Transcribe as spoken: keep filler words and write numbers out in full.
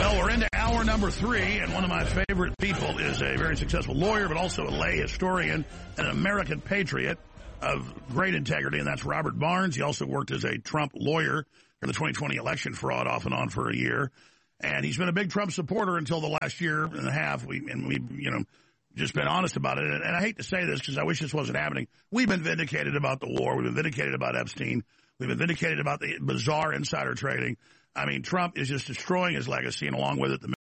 Well, we're into hour number three, and one of my favorite people is a very successful lawyer, but also a lay historian and an American patriot of great integrity, and that's Robert Barnes. He also worked as a Trump lawyer for the twenty twenty election fraud off and on for a year, and he's been a big Trump supporter until the last year and a half. We and we've, you know, just been honest about it, and, and I hate to say this because I wish this wasn't happening. We've been vindicated about the war. We've been vindicated about Epstein. We've been vindicated about the bizarre insider trading. I mean, Trump is just destroying his legacy, and along with it, the